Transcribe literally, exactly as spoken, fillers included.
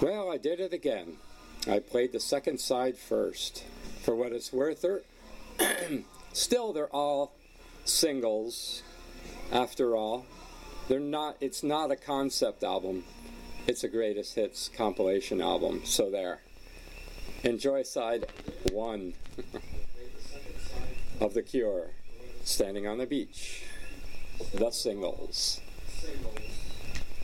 Well, I did it again. I played the second side first. For what it's worth, they're still they're all singles. After all, they're not. It's not a concept album. It's a greatest hits compilation album. So there. Enjoy side one of The Cure, Standing on the Beach. The singles.